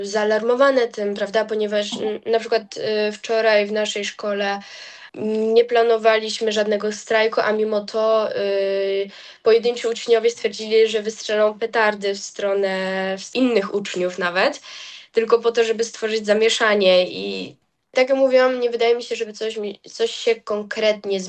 zaalarmowane tym, prawda, ponieważ na przykład wczoraj w naszej szkole nie planowaliśmy żadnego strajku, a mimo to pojedynczy uczniowie stwierdzili, że wystrzelą petardy w stronę innych uczniów nawet, tylko po to, żeby stworzyć zamieszanie. I tak jak mówiłam, nie wydaje mi się, żeby coś się konkretnie zmieniło.